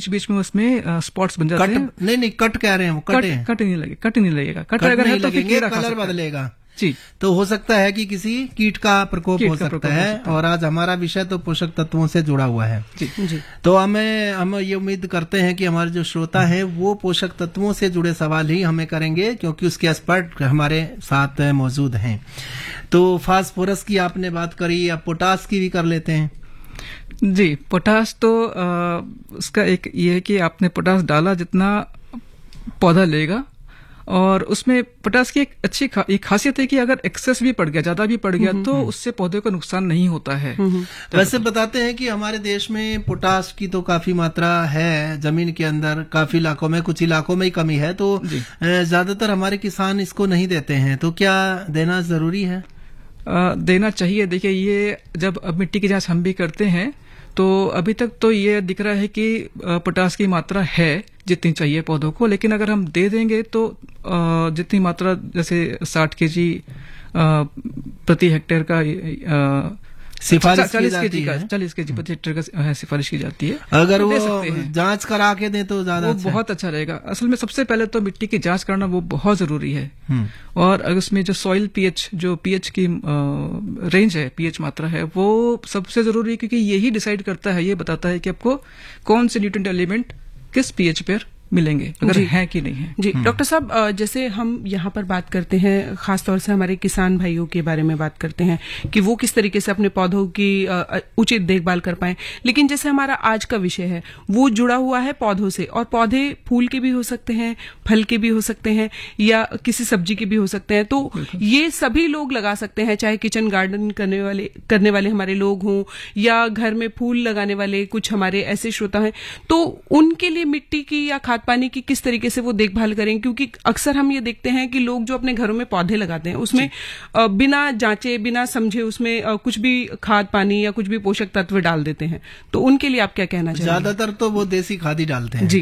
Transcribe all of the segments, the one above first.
बीच बीच में उसमें स्पॉट्स बन जाते हैं। नहीं कट कह रहे हैं, कट नहीं लगेगा। कट अगर है तो फिर कीड़ा कलर बदलेगा जी। तो हो सकता है कि किसी कीट का प्रकोप हो सकता है। और आज हमारा विषय तो पोषक तत्वों से जुड़ा हुआ है जी। तो हम ये उम्मीद करते हैं कि हमारे जो श्रोता हैं वो पोषक तत्वों से जुड़े सवाल ही हमें करेंगे, क्योंकि उसके एक्सपर्ट हमारे साथ मौजूद हैं। तो फास्फोरस की आपने बात करी, अब पोटास की भी कर लेते हैं। जी, पोटास तो उसका एक ये है कि आपने पोटास डाला जितना पौधा लेगा, और उसमें पोटास की एक अच्छी खासियत है कि अगर एक्सेस भी पड़ गया, ज्यादा भी पड़ गया, तो उससे पौधे को नुकसान नहीं होता है। वैसे बताते हैं कि हमारे देश में पोटास की तो काफी मात्रा है जमीन के अंदर, काफी इलाकों में, कुछ इलाकों में ही कमी है, तो ज्यादातर हमारे किसान इसको नहीं देते हैं, तो क्या देना जरूरी है? देना चाहिए। देखिए, ये जब अब मिट्टी की जांच हम भी करते हैं तो अभी तक तो ये दिख रहा है कि पोटास की मात्रा है जितनी चाहिए पौधों को, लेकिन अगर हम दे देंगे तो जितनी मात्रा, जैसे 60 केजी प्रति हेक्टेयर का सिफारिश 40 केजी प्रति हेक्टेयर का सिफारिश की जाती है। अगर वो जांच करा के दें तो ज्यादा बहुत अच्छा रहेगा। असल में सबसे पहले तो मिट्टी की जांच करना वो बहुत जरूरी है। और अगर उसमें जो सॉइल पीएच, जो पीएच की रेंज है, पीएच मात्रा है, वो सबसे जरूरी है, क्योंकि यही डिसाइड करता है, ये बताता है कि आपको कौन से न्यूट्रिएंट एलिमेंट किस पीएच पर मिलेंगे, अगर है कि नहीं है। जी डॉक्टर साहब, जैसे हम यहाँ पर बात करते हैं, खासतौर से हमारे किसान भाइयों के बारे में बात करते हैं कि वो किस तरीके से अपने पौधों की उचित देखभाल कर पाए, लेकिन जैसे हमारा आज का विषय है वो जुड़ा हुआ है पौधों से, और पौधे फूल के भी हो सकते हैं, फल के भी हो सकते हैं, या किसी सब्जी के भी हो सकते हैं। तो ये सभी लोग लगा सकते हैं, चाहे किचन गार्डन करने वाले हमारे लोग हों, या घर में फूल लगाने वाले कुछ हमारे ऐसे श्रोता हैं, तो उनके लिए मिट्टी की या खाद पानी की किस तरीके से वो देखभाल करें? क्योंकि अक्सर हम ये देखते हैं कि लोग जो अपने घरों में पौधे लगाते हैं उसमें बिना जांचे, बिना समझे उसमें कुछ भी खाद पानी या कुछ भी पोषक तत्व डाल देते हैं, तो उनके लिए आप क्या कहना चाहेंगे? ज्यादातर तो वो देसी खाद ही डालते हैं।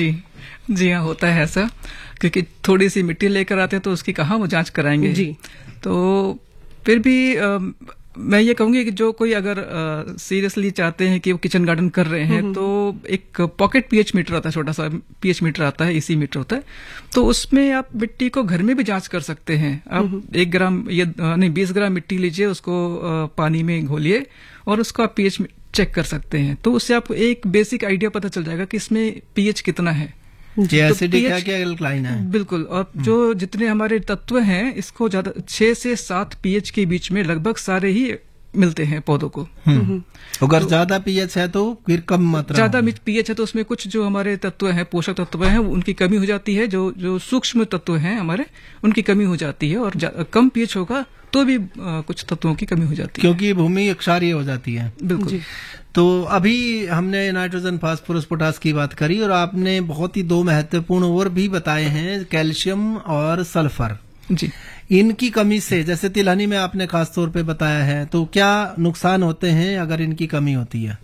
जी हाँ, होता है ऐसा, क्योंकि थोड़ी सी मिट्टी लेकर आते हैं तो उसकी कहाँ वो जांच कराएंगे जी। तो फिर भी मैं ये कहूंगी कि जो कोई अगर सीरियसली चाहते हैं कि वो किचन गार्डन कर रहे हैं, तो एक पॉकेट पीएच मीटर आता है, छोटा सा पीएच मीटर आता है, इसी मीटर होता है, तो उसमें आप मिट्टी को घर में भी जांच कर सकते हैं। आप 1 ग्राम या 20 ग्राम मिट्टी लीजिए, उसको पानी में घोलिए और उसको आप पीएच चेक कर सकते हैं। तो उससे आपको एक बेसिक आइडिया पता चल जाएगा कि इसमें पीएच कितना है, एसिडिक है क्या एल्कलाइन है। बिल्कुल। और जो जितने हमारे तत्व हैं, इसको ज्यादा 6 से 7 पीएच के बीच में लगभग सारे ही मिलते हैं पौधों को। अगर ज्यादा पीएच है तो फिर कम मात्रा, ज्यादा पीएच है तो उसमें कुछ जो हमारे तत्व हैं, पोषक तत्व हैं, उनकी कमी हो जाती है। जो सूक्ष्म तत्व हैं हमारे, उनकी कमी हो जाती है। और कम पीएच होगा तो भी कुछ तत्वों की कमी हो जाती है, क्योंकि भूमि क्षारीय हो जाती है। बिल्कुल। तो अभी हमने नाइट्रोजन, फास्फोरस, पोटास की बात करी, और आपने बहुत ही 2 महत्वपूर्ण और भी बताए हैं, कैल्शियम और सल्फर जी। इनकी कमी से, जैसे तिलहनी में आपने खास तौर पे बताया है, तो क्या नुकसान होते हैं अगर इनकी कमी होती है?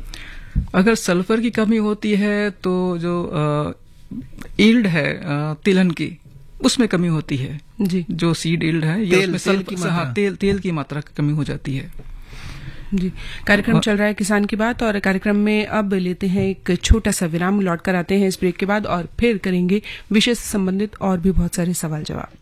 अगर सल्फर की कमी होती है तो जो ईल्ड है तिलहन की, उसमें कमी होती है जी। जो सीड ईल्ड है, ये उसमें तेल की मात्रा की कमी हो जाती है जी। कार्यक्रम चल रहा है किसान की बात, और कार्यक्रम में अब लेते हैं एक छोटा सा विराम, लौट कर आते हैं इस ब्रेक के बाद, और फिर करेंगे विषय से संबंधित और भी बहुत सारे सवाल जवाब।